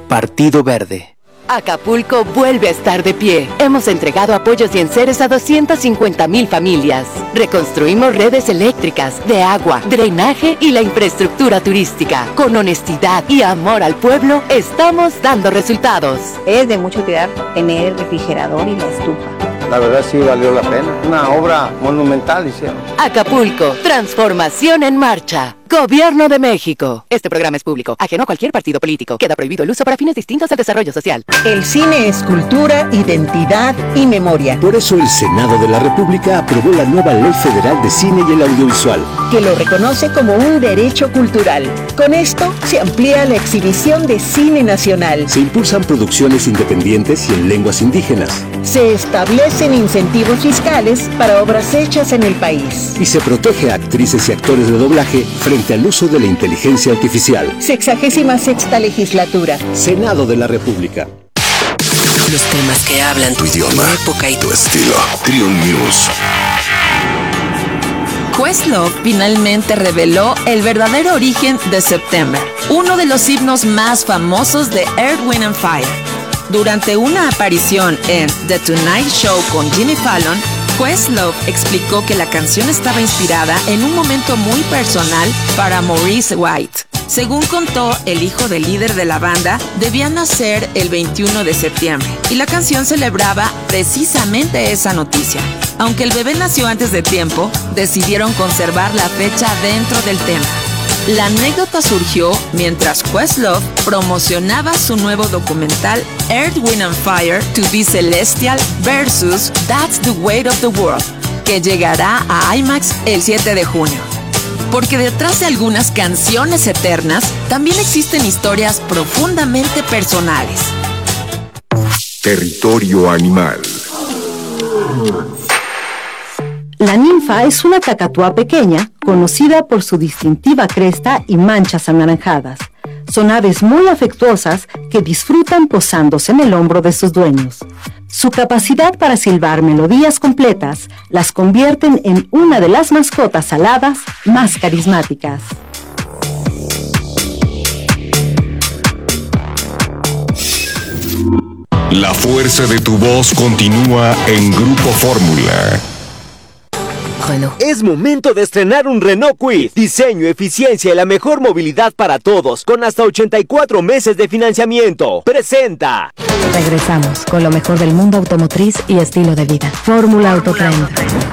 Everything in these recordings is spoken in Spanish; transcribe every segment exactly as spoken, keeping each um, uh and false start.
Partido Verde. Acapulco vuelve a estar de pie. Hemos entregado apoyos y enseres a doscientas cincuenta mil familias. Reconstruimos redes eléctricas, de agua, drenaje y la infraestructura turística. Con honestidad y amor al pueblo, estamos dando resultados. Es de mucha utilidad tener el refrigerador y la estufa. La verdad sí valió la pena. Una obra monumental hicieron. Acapulco, transformación en marcha. Gobierno de México. Este programa es público, ajeno a cualquier partido político. Queda prohibido el uso para fines distintos al desarrollo social. El cine es cultura, identidad y memoria. Por eso el Senado de la República aprobó la nueva Ley Federal de Cine y el Audiovisual, que lo reconoce como un derecho cultural. Con esto se amplía la exhibición de cine nacional. Se impulsan producciones independientes y en lenguas indígenas. Se establecen incentivos fiscales para obras hechas en el país. Y se protege a actrices y actores de doblaje frente al uso de la inteligencia artificial. Sexagésima sexta legislatura. Senado de la República. Los temas que hablan tu idioma, tu época y tu estilo. Trion News. Questlove finalmente reveló el verdadero origen de September, uno de los himnos más famosos de Earth, Wind and Fire. Durante una aparición en The Tonight Show con Jimmy Fallon, Questlove explicó que la canción estaba inspirada en un momento muy personal para Maurice White. Según contó, el hijo del líder de la banda debía nacer el veintiuno de septiembre y la canción celebraba precisamente esa noticia. Aunque el bebé nació antes de tiempo, decidieron conservar la fecha dentro del tema. La anécdota surgió mientras Questlove promocionaba su nuevo documental Earth, Wind and Fire to be Celestial versus That's the Weight of the World, que llegará a IMAX el siete de junio. Porque detrás de algunas canciones eternas, también existen historias profundamente personales. Territorio animal. La ninfa es una cacatúa pequeña, conocida por su distintiva cresta y manchas anaranjadas. Son aves muy afectuosas que disfrutan posándose en el hombro de sus dueños. Su capacidad para silbar melodías completas las convierten en una de las mascotas aladas más carismáticas. La fuerza de tu voz continúa en Grupo Fórmula. Es momento de estrenar un Renault Kwid. Diseño, eficiencia y la mejor movilidad para todos, con hasta ochenta y cuatro meses de financiamiento. Presenta. Regresamos con lo mejor del mundo automotriz y estilo de vida. Fórmula Autotrend.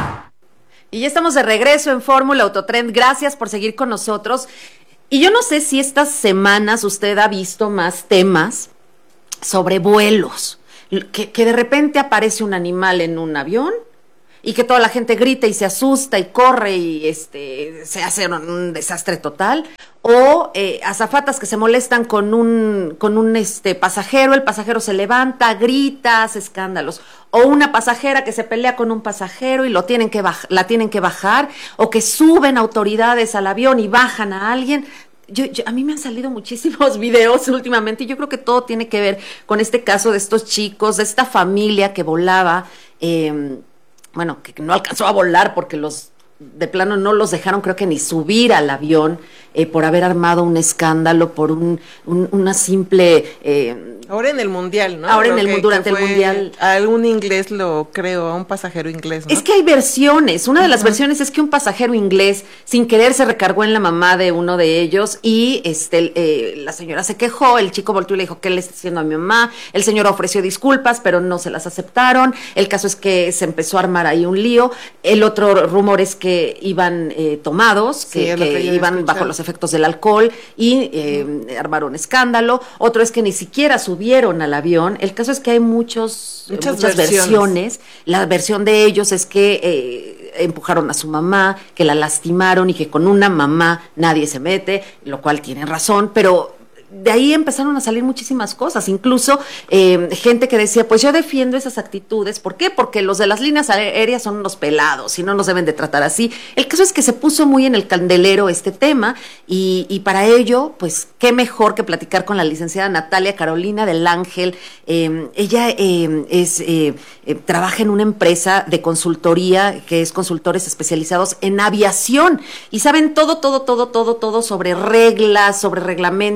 Y ya estamos de regreso en Fórmula Autotrend. Gracias por seguir con nosotros. Y yo no sé si estas semanas usted ha visto más temas sobre vuelos. Que, que de repente aparece un animal en un avión y que toda la gente grita y se asusta y corre y este se hace un, un desastre total, o eh, azafatas que se molestan con un con un este pasajero, el pasajero se levanta, grita, hace escándalos, o una pasajera que se pelea con un pasajero y lo tienen que baj- la tienen que bajar, o que suben autoridades al avión y bajan a alguien. Yo, yo, a mí me han salido muchísimos videos últimamente y yo creo que todo tiene que ver con este caso de estos chicos, de esta familia que volaba, eh, bueno, que no alcanzó a volar porque los de plano no los dejaron, creo que ni subir al avión eh, por haber armado un escándalo, por un, un una simple... Eh, Ahora en el mundial, ¿no? Ahora en el que, durante que el mundial. A algún inglés lo creo, a un pasajero inglés, ¿no? Es que hay versiones. Una de las uh-huh. versiones es que un pasajero inglés sin querer se recargó en la mamá de uno de ellos y este eh, la señora se quejó, el chico volteó y le dijo, ¿qué le está haciendo a mi mamá? El señor ofreció disculpas, pero no se las aceptaron. El caso es que se empezó a armar ahí un lío. El otro rumor es que iban eh, tomados, que, sí, que iban escuchado. bajo los efectos del alcohol y eh, uh-huh. armaron escándalo. Otro es que ni siquiera subieron al avión. El caso es que hay muchos, muchas, muchas versiones. versiones. La versión de ellos es que eh, empujaron a su mamá, que la lastimaron y que con una mamá nadie se mete, lo cual tienen razón, pero de ahí empezaron a salir muchísimas cosas, incluso eh, gente que decía, pues yo defiendo esas actitudes. ¿Por qué? Porque los de las líneas aéreas son unos pelados y no nos deben de tratar así. El caso es que se puso muy en el candelero este tema y, y para ello, pues qué mejor que platicar con la licenciada Natalia Carolina del Ángel. Eh, ella eh, es eh, eh, trabaja en una empresa de consultoría que es consultores especializados en aviación y saben todo, todo, todo, todo, todo sobre reglas, sobre reglamentos, sobre normas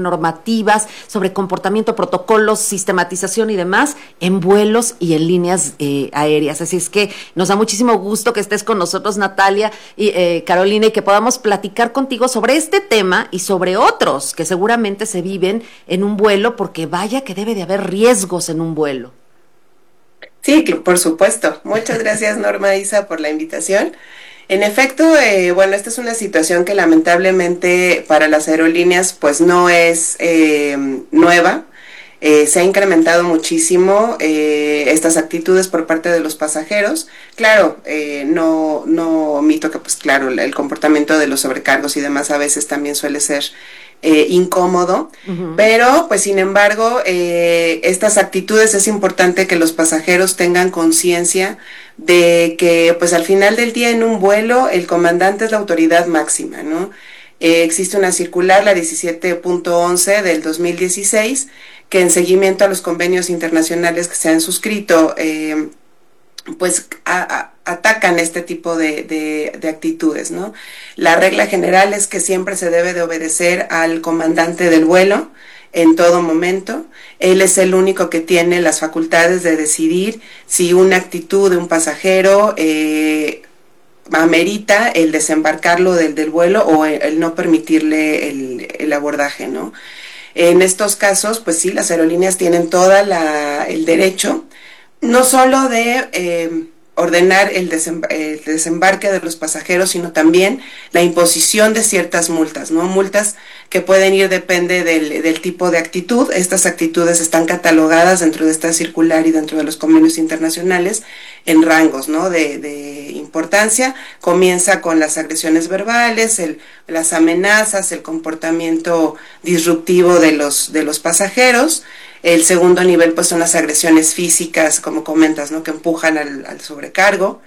normativas, sobre comportamiento, protocolos, sistematización y demás en vuelos y en líneas eh, aéreas. Así es que nos da muchísimo gusto que estés con nosotros, Natalia y eh, Carolina, y que podamos platicar contigo sobre este tema y sobre otros que seguramente se viven en un vuelo, porque vaya que debe de haber riesgos en un vuelo. Sí, que por supuesto. Muchas gracias, Norma, Isa, por la invitación. En efecto, eh, bueno, esta es una situación que lamentablemente para las aerolíneas pues no es eh, nueva. Eh, se ha incrementado muchísimo eh, estas actitudes por parte de los pasajeros. Claro, eh, no, no omito que pues claro, el comportamiento de los sobrecargos y demás a veces también suele ser Eh, incómodo, uh-huh. pero pues sin embargo eh, estas actitudes es importante que los pasajeros tengan conciencia de que pues al final del día en un vuelo el comandante es la autoridad máxima, ¿no? Eh, existe una circular, la diecisiete punto once del dos mil dieciséis, que en seguimiento a los convenios internacionales que se han suscrito eh, pues a, a, atacan este tipo de, de, de actitudes, ¿no? La regla general es que siempre se debe de obedecer al comandante del vuelo en todo momento. Él es el único que tiene las facultades de decidir si una actitud de un pasajero eh, amerita el desembarcarlo del, del vuelo o el, el no permitirle el, el abordaje, ¿no? En estos casos, pues sí, las aerolíneas tienen toda la, el derecho no solo de eh, ordenar el, desemb- el desembarque de los pasajeros, sino también la imposición de ciertas multas, ¿no? Multas que pueden ir, depende del, del tipo de actitud. Estas actitudes están catalogadas dentro de esta circular y dentro de los convenios internacionales en rangos, ¿no? de, de importancia. Comienza con las agresiones verbales, el, las amenazas, el comportamiento disruptivo de los, de los pasajeros. El segundo nivel pues son las agresiones físicas, como comentas, ¿no? Que empujan al, al sobrecargo.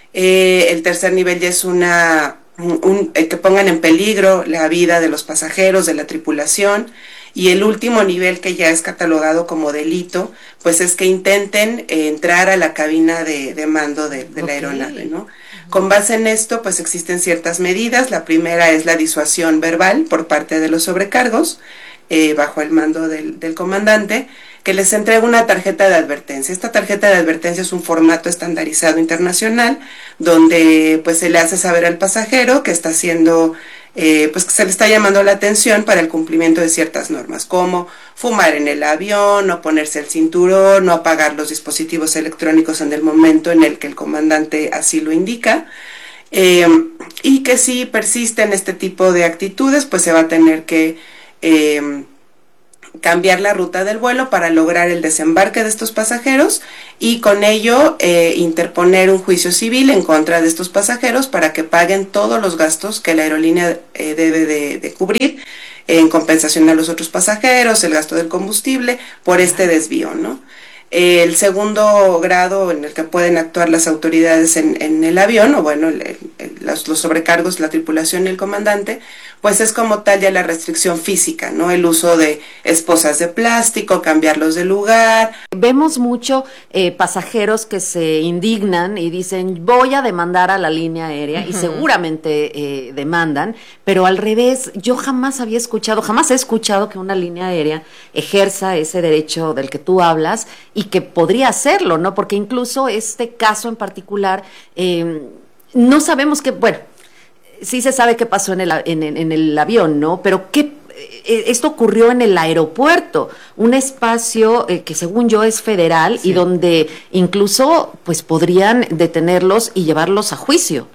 Eh, el tercer nivel ya es una un, un, eh, que pongan en peligro la vida de los pasajeros, de la tripulación. Y el último nivel, que ya es catalogado como delito, pues es que intenten eh, entrar a la cabina de, de mando de, de la okay. aeronave, ¿no? Con base en esto, pues existen ciertas medidas. La primera es la disuasión verbal por parte de los sobrecargos, Eh, bajo el mando del, del comandante, que les entrega una tarjeta de advertencia. Esta tarjeta de advertencia es un formato estandarizado internacional, donde pues se le hace saber al pasajero que está haciendo, eh, pues que se le está llamando la atención para el cumplimiento de ciertas normas, como fumar en el avión, no ponerse el cinturón, no apagar los dispositivos electrónicos en el momento en el que el comandante así lo indica. Eh, y que si persisten este tipo de actitudes, pues se va a tener que Eh, cambiar la ruta del vuelo para lograr el desembarque de estos pasajeros y con ello eh, interponer un juicio civil en contra de estos pasajeros para que paguen todos los gastos que la aerolínea eh, debe de, de cubrir en compensación a los otros pasajeros, el gasto del combustible por este desvío, ¿no? El segundo grado en el que pueden actuar las autoridades en, en el avión, o bueno, el, el, los, los sobrecargos, la tripulación y el comandante, pues es como tal ya la restricción física, ¿no? El uso de esposas de plástico, cambiarlos de lugar. Vemos mucho eh, pasajeros que se indignan y dicen, voy a demandar a la línea aérea, uh-huh. y seguramente eh, demandan, pero al revés, yo jamás había escuchado, jamás he escuchado que una línea aérea ejerza ese derecho del que tú hablas, y que podría hacerlo, ¿no? Porque incluso este caso en particular, eh, no sabemos qué, bueno, sí se sabe qué pasó en el, en, en el avión, ¿no? Pero qué, eh, esto ocurrió en el aeropuerto, un espacio eh, que según yo es federal, sí. y donde incluso pues podrían detenerlos y llevarlos a juicio.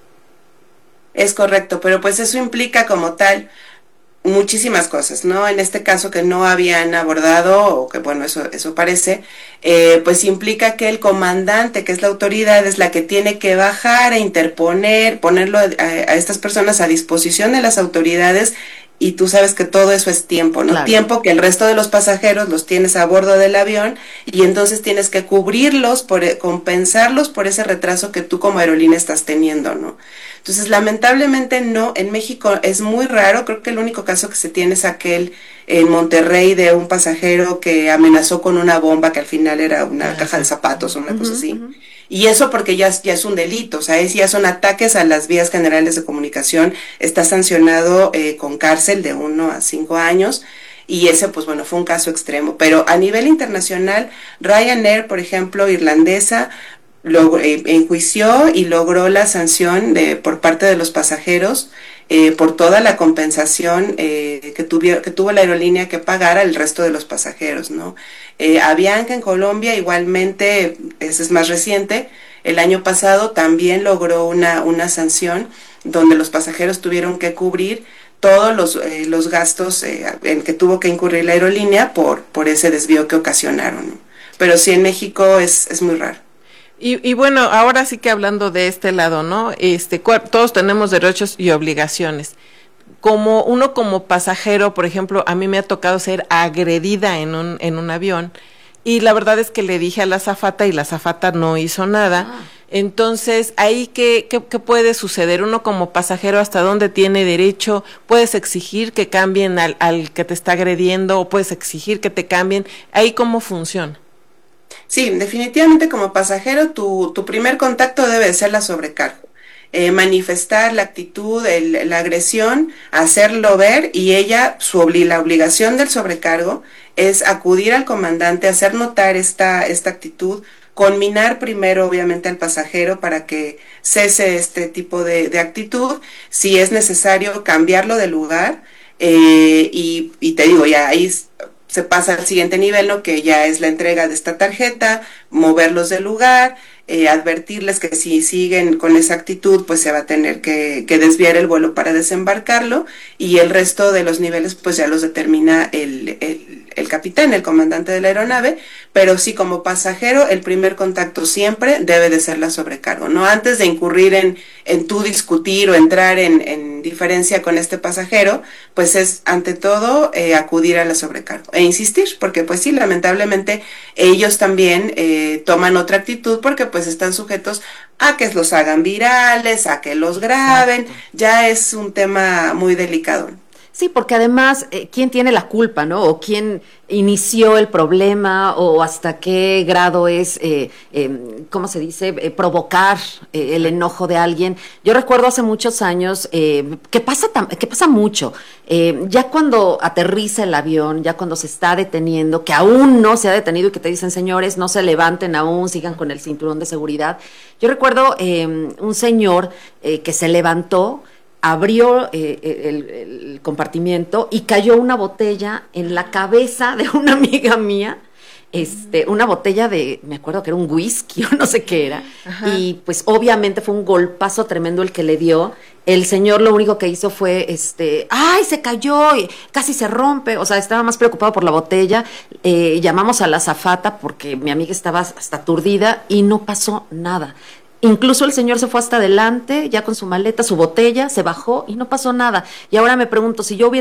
Es correcto, pero pues eso implica como tal muchísimas cosas, ¿no? En este caso que no habían abordado, o que bueno, eso, eso parece, eh, pues implica que el comandante, que es la autoridad, es la que tiene que bajar e interponer, ponerlo a, a estas personas a disposición de las autoridades, y tú sabes que todo eso es tiempo, ¿no? Claro. Tiempo que el resto de los pasajeros los tienes a bordo del avión, y entonces tienes que cubrirlos, por compensarlos por ese retraso que tú como aerolínea estás teniendo, ¿no? Entonces, lamentablemente no, en México es muy raro, creo que el único caso que se tiene es aquel en Monterrey de un pasajero que amenazó con una bomba que al final era una ah, caja sí. de zapatos o una uh-huh, cosa así. Uh-huh. Y eso porque ya, ya es un delito, o sea, es, ya son ataques a las vías generales de comunicación, está sancionado eh, con cárcel de uno a cinco años. y ese pues bueno fue un caso extremo, pero a nivel internacional Ryanair, por ejemplo, irlandesa, Log- eh, enjuició y logró la sanción de, por parte de los pasajeros eh, por toda la compensación eh, que, tuviera, que tuvo la aerolínea que pagar al resto de los pasajeros, ¿no? Eh, Avianca en Colombia igualmente, ese es más reciente, el año pasado también logró una, una sanción donde los pasajeros tuvieron que cubrir todos los, eh, los gastos eh, en que tuvo que incurrir la aerolínea por, por ese desvío que ocasionaron, ¿no? Pero sí, en México es, es muy raro. Y, y bueno, ahora sí que hablando de este lado, ¿no? Este, todos tenemos derechos y obligaciones. Como uno como pasajero, por ejemplo, a mí me ha tocado ser agredida en un en un avión y la verdad es que le dije a la azafata y la azafata no hizo nada. Ah. Entonces, ahí ¿qué, qué, qué puede suceder? Uno como pasajero, ¿hasta dónde tiene derecho? ¿Puedes exigir que cambien al, al que te está agrediendo o puedes exigir que te cambien? ¿Ahí cómo funciona? Sí, definitivamente como pasajero tu, tu primer contacto debe ser la sobrecargo, eh, manifestar la actitud, el, la agresión, hacerlo ver y ella, su obli la obligación del sobrecargo es acudir al comandante, hacer notar esta, esta actitud, conminar primero obviamente al pasajero para que cese este tipo de, de actitud, si es necesario cambiarlo de lugar eh, y, y te digo, ya ahí se pasa al siguiente nivel, ¿no? Que ya es la entrega de esta tarjeta, moverlos del lugar, eh, advertirles que si siguen con esa actitud, pues se va a tener que, que desviar el vuelo para desembarcarlo y el resto de los niveles pues ya los determina el, el, el capitán, el comandante de la aeronave, pero sí como pasajero el primer contacto siempre debe de ser la sobrecargo, ¿no? Antes de incurrir en, en tú discutir o entrar en, en diferencia con este pasajero, pues es ante todo eh, acudir a la sobrecargo e insistir, porque pues sí, lamentablemente ellos también eh, toman otra actitud porque pues están sujetos a que los hagan virales, a que los graben. Exacto. Ya es un tema muy delicado. Sí, porque además, eh, ¿quién tiene la culpa, no? O quién inició el problema, o hasta qué grado es, eh, eh, ¿cómo se dice?, eh, provocar eh, el enojo de alguien. Yo recuerdo hace muchos años, eh, que pasa que pasa mucho, eh, ya cuando aterriza el avión, ya cuando se está deteniendo, que aún no se ha detenido y que te dicen, señores, no se levanten aún, sigan con el cinturón de seguridad. Yo recuerdo eh, un señor eh, que se levantó, abrió eh, el, el compartimiento y cayó una botella en la cabeza de una amiga mía, este, una botella de, me acuerdo que era un whisky o no sé qué era. Ajá. Y pues obviamente fue un golpazo tremendo el que le dio. El señor lo único que hizo fue, este, ¡ay, se cayó! Y casi se rompe, o sea, estaba más preocupado por la botella. Eh, llamamos a la azafata porque mi amiga estaba hasta aturdida y no pasó nada. Incluso el señor se fue hasta adelante, ya con su maleta, su botella, se bajó y no pasó nada. Y ahora me pregunto, si yo hubiera